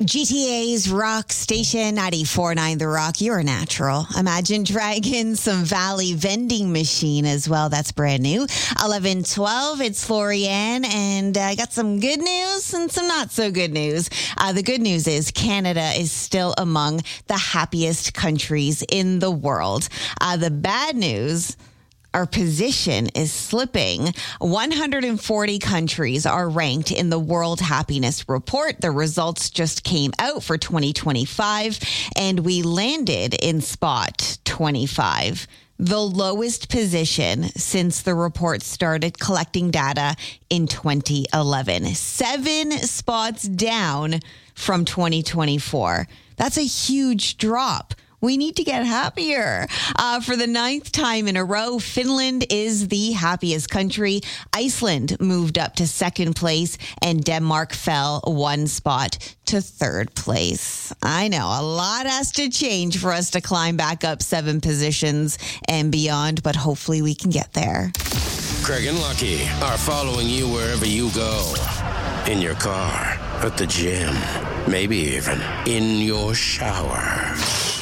GTA's Rock Station 94.9 The Rock, you're a natural. Imagine Dragons, some Valley vending machine as well. That's brand new. 11:12, it's Florianne, and I got some good news and some not so good news. The good news is Canada is still among the happiest countries in the world. The bad news, our position is slipping. 140 countries are ranked in the World Happiness Report. The results just came out for 2025, and we landed in spot 25, the lowest position since the report started collecting data in 2011. 7 spots down from 2024. That's a huge drop. We need to get happier. For the 9th time in a row, Finland is the happiest country. Iceland moved up to 2nd place, and Denmark fell 1 spot to 3rd place. I know, a lot has to change for us to climb back up 7 positions and beyond, but hopefully we can get there. Craig and Lucky are following you wherever you go. In your car, at the gym, maybe even in your shower.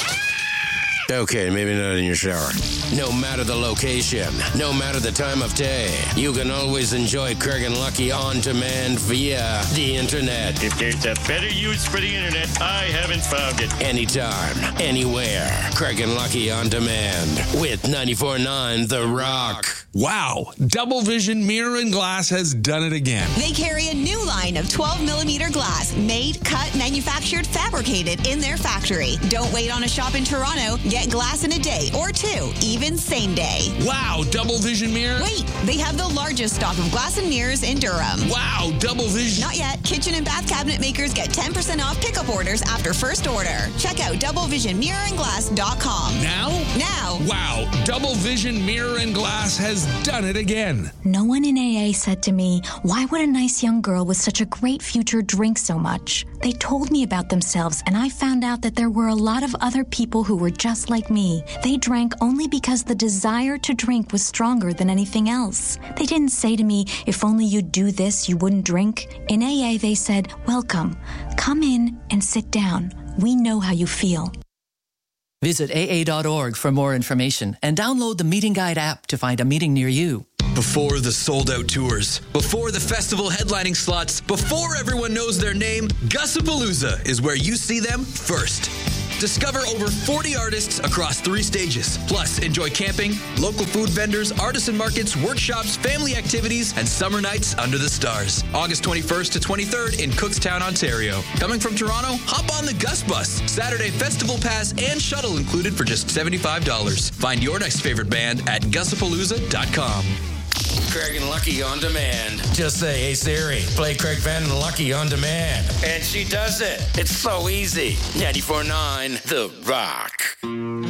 Okay, maybe not in your shower. No matter the location, no matter the time of day, you can always enjoy Craig and Lucky on demand via the internet. If there's a better use for the internet, I haven't found it. Anytime, anywhere. Craig and Lucky on demand with 94.9 The Rock. Wow, Double Vision Mirror and Glass has done it again. They carry a new line of 12-millimeter glass, made, cut, manufactured, fabricated in their factory. Don't wait on a shop in Toronto. Get glass in a day or 2, even same day. Wow, Double Vision Mirror. Wait, they have the largest stock of glass and mirrors in Durham. Wow, Double Vision. Not yet. Kitchen and bath cabinet makers get 10% off pickup orders after first order. Check out doublevisionmirrorandglass.com. Now? Now. Wow, Double Vision Mirror and Glass has done it again. No one in AA said to me, why would a nice young girl with such a great future drink so much? They told me about themselves, and I found out that there were a lot of other people who were just like me. They drank only because the desire to drink was stronger than anything else. They didn't say to me, if only you'd do this, you wouldn't drink. In AA, they said, welcome. Come in and sit down. We know how you feel. Visit AA.org for more information and download the Meeting Guide app to find a meeting near you. Before the sold-out tours, before the festival headlining slots, before everyone knows their name, Gussapalooza is where you see them first. Discover over 40 artists across 3 stages. Plus, enjoy camping, local food vendors, artisan markets, workshops, family activities, and summer nights under the stars. August 21st to 23rd in Cookstown, Ontario. Coming from Toronto, hop on the Gus Bus. Saturday festival pass and shuttle included for just $75. Find your next favorite band at Gussapalooza.com. Craig and Lucky on demand. Just say, hey Siri, play Craig Van and Lucky on demand. And she does it. It's so easy. 94.9 The Rock.